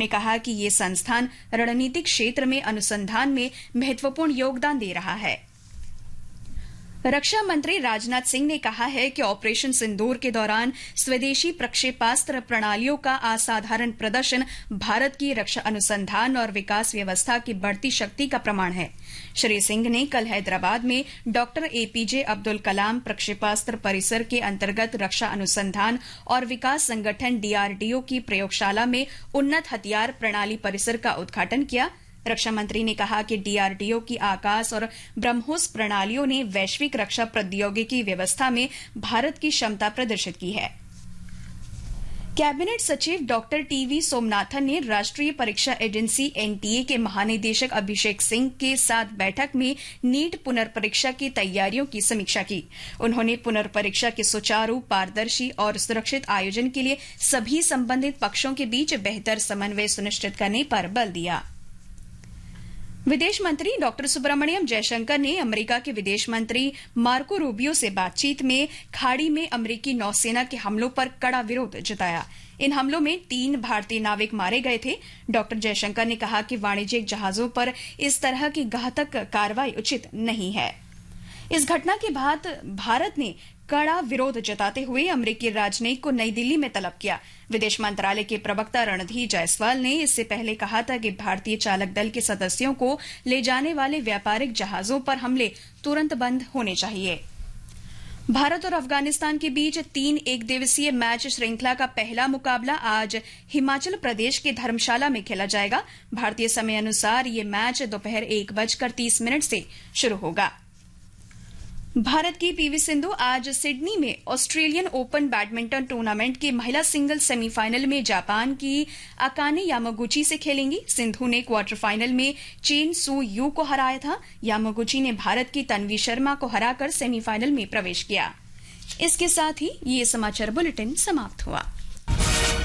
उन्होंने कहा कि ये संस्थान रणनीतिक क्षेत्र में अनुसंधान में महत्वपूर्ण योगदान दे रहा है। रक्षा मंत्री राजनाथ सिंह ने कहा है कि ऑपरेशन सिंदूर के दौरान स्वदेशी प्रक्षेपास्त्र प्रणालियों का असाधारण प्रदर्शन भारत की रक्षा अनुसंधान और विकास व्यवस्था की बढ़ती शक्ति का प्रमाण है। श्री सिंह ने कल हैदराबाद में डॉक्टर एपीजे अब्दुल कलाम प्रक्षेपास्त्र परिसर के अंतर्गत रक्षा अनुसंधान और विकास संगठन डीआरडीओ की प्रयोगशाला में उन्नत हथियार प्रणाली परिसर का उद्घाटन किया। रक्षा मंत्री ने कहा कि डीआरडीओ की आकाश और ब्रह्मोस प्रणालियों ने वैश्विक रक्षा प्रौद्योगिकी व्यवस्था में भारत की क्षमता प्रदर्शित की है। कैबिनेट सचिव डॉक्टर टीवी सोमनाथन ने राष्ट्रीय परीक्षा एजेंसी एनटीए के महानिदेशक अभिषेक सिंह के साथ बैठक में नीट पुनर्परीक्षा की तैयारियों की समीक्षा की। उन्होंने पुनर्परीक्षा के सुचारू, पारदर्शी और सुरक्षित आयोजन के लिए सभी संबंधित पक्षों के बीच बेहतर समन्वय सुनिश्चित करने पर बल दिया। विदेश मंत्री डॉक्टर सुब्रमण्यम जयशंकर ने अमेरिका के विदेश मंत्री मार्को रूबियो से बातचीत में खाड़ी में अमेरिकी नौसेना के हमलों पर कड़ा विरोध जताया। इन हमलों में 3 भारतीय नाविक मारे गए थे। डॉक्टर जयशंकर ने कहा कि वाणिज्यिक जहाजों पर इस तरह की घातक कार्रवाई उचित नहीं है। इस घटना के बाद भारत ने कड़ा विरोध जताते हुए अमेरिकी राजनयिक को नई दिल्ली में तलब किया। विदेश मंत्रालय के प्रवक्ता रणधीर जायसवाल ने इससे पहले कहा था कि भारतीय चालक दल के सदस्यों को ले जाने वाले व्यापारिक जहाजों पर हमले तुरंत बंद होने चाहिए। भारत और अफगानिस्तान के बीच 3 एकदिवसीय मैच श्रृंखला का पहला मुकाबला आज हिमाचल प्रदेश के धर्मशाला में खेला जाएगा। भारतीय समय अनुसार ये मैच दोपहर 1:30 से शुरू होगा। भारत की पीवी सिंधु आज सिडनी में ऑस्ट्रेलियन ओपन बैडमिंटन टूर्नामेंट के महिला सिंगल्स सेमीफाइनल में जापान की अकाने यामागुची से खेलेंगी। सिंधु ने क्वार्टर फाइनल में चेन सू यू को हराया था। यामागुची ने भारत की तन्वी शर्मा को हराकर सेमीफाइनल में प्रवेश किया। इसके साथ ही ये समाचार बुलेटिन समाप्त हुआ।